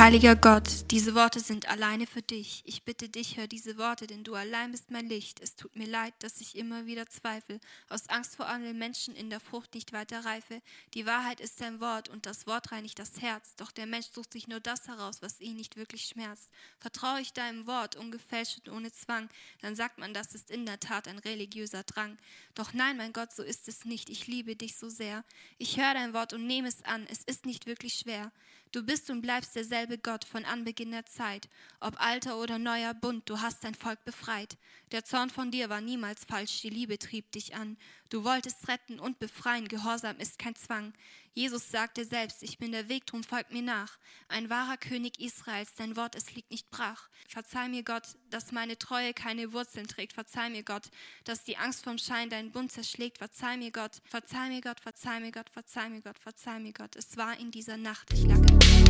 heiliger Gott, diese Worte sind alleine für dich. Ich bitte dich, hör diese Worte, denn du allein bist mein Licht. Es tut mir leid, dass ich immer wieder zweifle, aus Angst vor anderen Menschen in der Frucht nicht weiter reife. Die Wahrheit ist dein Wort und das Wort reinigt das Herz. Doch der Mensch sucht sich nur das heraus, was ihn nicht wirklich schmerzt. Vertraue ich deinem Wort, ungefälscht und ohne Zwang, dann sagt man, das ist in der Tat ein religiöser Drang. Doch nein, mein Gott, so ist es nicht. Ich liebe dich so sehr. Ich höre dein Wort und nehme es an. Es ist nicht wirklich schwer. Du bist und bleibst derselbe Gott von Anbeginn der Zeit. Ob alter oder neuer Bund, du hast dein Volk befreit. Der Zorn von dir war niemals falsch, die Liebe trieb dich an. Du wolltest retten und befreien, Gehorsam ist kein Zwang. Jesus sagte selbst, ich bin der Weg, drum folgt mir nach. Ein wahrer König Israels, dein Wort, es liegt nicht brach. Verzeih mir Gott, dass meine Treue keine Wurzeln trägt. Verzeih mir Gott, dass die Angst vom Schein deinen Bund zerschlägt. Verzeih mir Gott, verzeih mir Gott, verzeih mir Gott, verzeih mir Gott, verzeih mir Gott. Es war in dieser Nacht, ich lag